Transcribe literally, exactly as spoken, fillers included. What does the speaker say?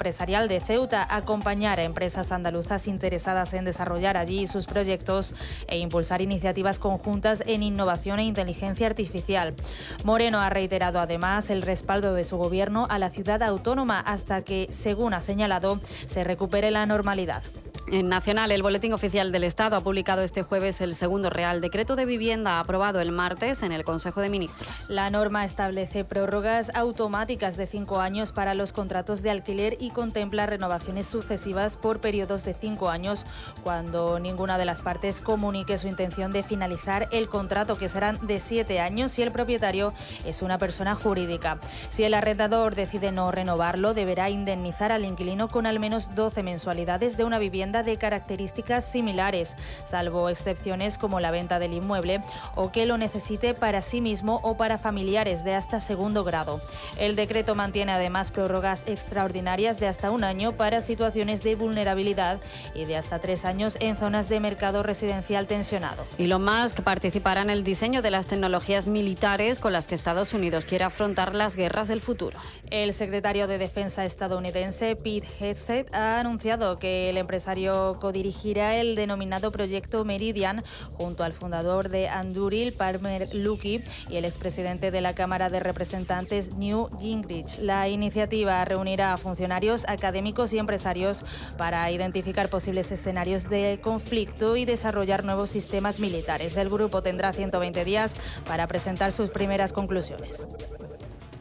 empresarial de Ceuta, acompañar a empresas andaluzas interesadas en desarrollar allí sus proyectos e impulsar iniciativas conjuntas en innovación e inteligencia artificial. Moreno ha reiterado además el respaldo de su gobierno a la ciudad autónoma hasta que, según ha señalado, se recupere la normalidad. En Nacional, el Boletín Oficial del Estado ha publicado este jueves el segundo Real Decreto de Vivienda aprobado el martes en el Consejo de Ministros. La norma establece prórrogas automáticas de cinco años para los contratos de alquiler y contempla renovaciones sucesivas por periodos de cinco años cuando ninguna de las partes comunique su intención de finalizar el contrato, que serán de siete años si el propietario es una persona jurídica. Si el arrendador decide no renovarlo, deberá indemnizar al inquilino con al menos doce mensualidades de una vivienda de características similares, salvo excepciones como la venta del inmueble o que lo necesite para sí mismo o para familiares de hasta segundo grado. El decreto mantiene además prórrogas extraordinarias de hasta un año para situaciones de vulnerabilidad y de hasta tres años en zonas de mercado residencial tensionado. Elon Musk participará en el diseño de las tecnologías militares con las que Estados Unidos quiere afrontar las guerras del futuro. El secretario de Defensa estadounidense Pete Hegseth ha anunciado que el empresario codirigirá el denominado Proyecto Meridian junto al fundador de Anduril, Palmer Luckey, y el expresidente de la Cámara de Representantes, Newt Gingrich. La iniciativa reunirá a funcionarios, académicos y empresarios para identificar posibles escenarios de conflicto y desarrollar nuevos sistemas militares. El grupo tendrá ciento veinte días para presentar sus primeras conclusiones.